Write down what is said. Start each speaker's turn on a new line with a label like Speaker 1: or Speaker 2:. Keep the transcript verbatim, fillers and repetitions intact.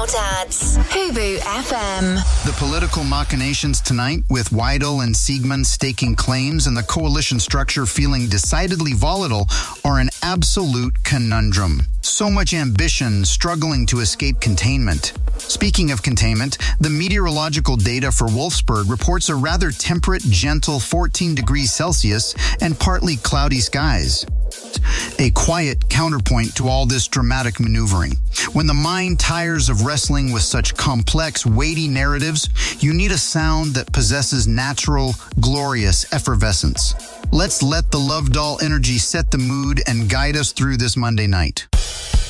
Speaker 1: without ads. Hubu F M.
Speaker 2: The political machinations tonight, with Weidel and Siegmund staking claims and the coalition structure feeling decidedly volatile, are an absolute conundrum. So much ambition struggling to escape containment. Speaking of containment, the meteorological data for Wolfsburg reports a rather temperate, gentle fourteen degrees Celsius and partly cloudy skies. A quiet counterpoint to all this dramatic maneuvering. When the mind tires of wrestling with such complex, weighty narratives, you need a sound that possesses natural, glorious effervescence. Let's let the Love Doll energy set the mood and guide us through this Monday night.